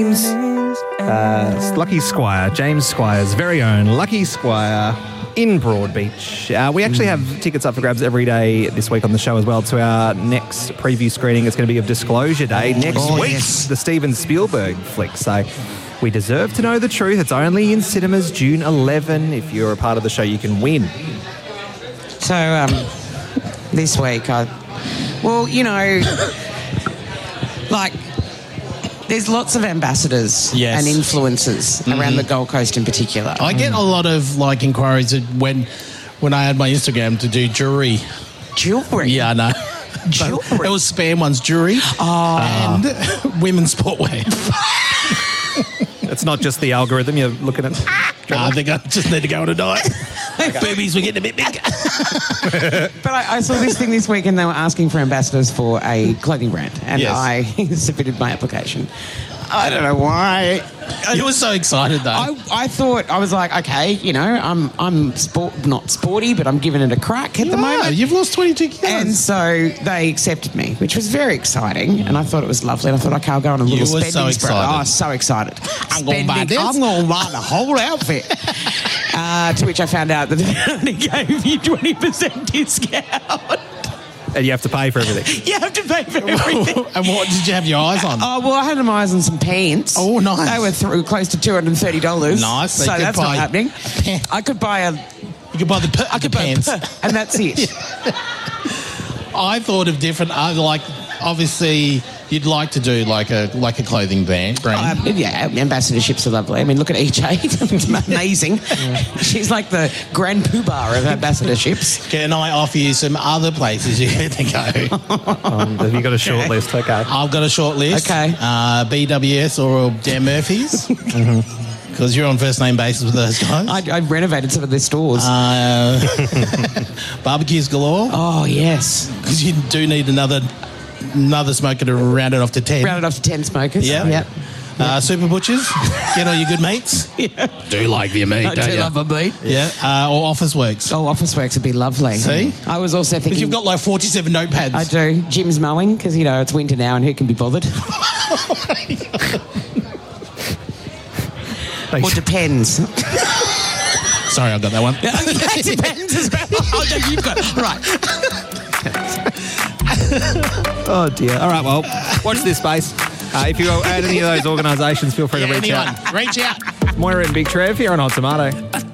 Lucky Squire, James Squire's very own Lucky Squire in Broadbeach. We actually have tickets up for grabs every day this week on the show as well to our next preview screening. It's going to be of Disclosure Day next week, the Steven Spielberg flick. So we deserve to know the truth. It's only in cinemas June 11. If you're a part of the show, you can win. So this week, there's lots of ambassadors and influencers around the Gold Coast in particular. I get a lot of inquiries when I had my Instagram to do jewelry. Jewelry? Yeah, I know. Jewelry? It was Spam One's jewelry and women's sportwear. It's not just the algorithm you're looking at. I think I just need to go on a diet. Boobies were getting a bit big. But I saw this thing this week and they were asking for ambassadors for a clothing brand. And I submitted my application. I don't know why. You were so excited, though. I thought, I was like, okay, I'm not sporty, but I'm giving it a crack at the moment. You've lost 22 kilos. And so they accepted me, which was very exciting. And I thought it was lovely. And I thought, okay, I'll go on a little spending spree. Excited. Oh, I was so excited. I'm going to buy this. I'm going to buy the whole outfit. To which I found out that they only gave you 20% discount. And you have to pay for everything. You have to pay for everything. And what did you have your eyes on? Oh, well, I had my eyes on some pants. Oh, nice. They were close to $230. Nice. So that's not happening. I could buy You could buy the pants. And that's it. I thought of different, obviously you'd like to do like a clothing brand. Ambassadorships are lovely. I mean, look at EJ. It's amazing. She's like the grand poobah of ambassadorships. Can I offer you some other places you can go? Have you got a short list? Okay. I've got a short list. Okay. BWS or Dan Murphy's. Because you're on first name basis with those guys. I renovated some of their stores. Barbecues galore. Oh, yes. Because you do need another smoker to round it off to 10. Round it off to 10 smokers. Yeah. Yep. Super Butchers. Get all your good mates. Yeah. Do like your meat, I do love a meat. Yeah. Or Office Works. Oh, Office Works would be lovely. See? I was also thinking... Because you've got 47 notepads. I do. Jim's mowing, because, it's winter now and who can be bothered? Or depends. Sorry, I got that one. It depends as well. Oh, no, you've got it. Right. Oh, dear. All right, well, watch this space. If you are at any of those organisations, feel free to reach out. Reach out. Moira and Big Trev here on Hot Tomato.